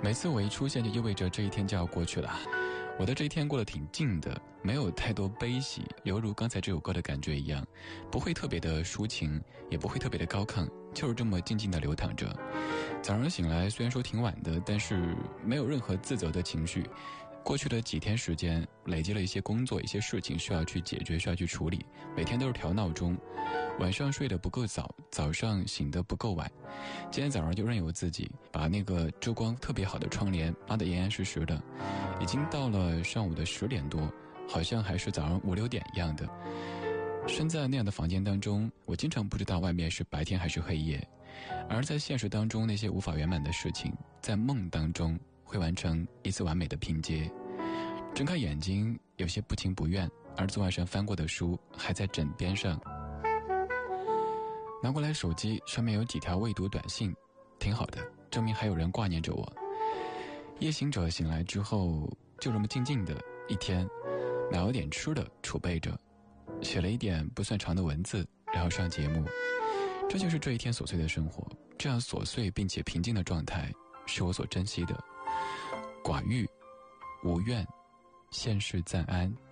每次我一出现就意味着这一天就要过去了。我的这一天过得挺静的，没有太多悲喜，犹如刚才这首歌的感觉一样，不会特别的抒情，也不会特别的高亢，就是这么静静的流淌着。早上醒来虽然说挺晚的，但是没有任何自责的情绪。过去的几天时间累积了一些工作，一些事情需要去解决，需要去处理，每天都是调闹钟，晚上睡得不够早，早上醒得不够晚。今天早上就任由自己把那个遮光特别好的窗帘拉得严严实实的，已经到了上午的10点多，好像还是早上5、6点一样的。身在那样的房间当中，我经常不知道外面是白天还是黑夜，而在现实当中那些无法圆满的事情，在梦当中会完成一次完美的拼接。睁开眼睛有些不情不愿，而昨晚上翻过的书还在枕边上。拿过来手机，上面有几条未读短信，挺好的，证明还有人挂念着我。夜行者醒来之后就这么静静的一天，买了点吃的储备着，写了一点不算长的文字，然后上节目。这就是这一天琐碎的生活，这样琐碎并且平静的状态是我所珍惜的。寡欲无怨，现世暂安。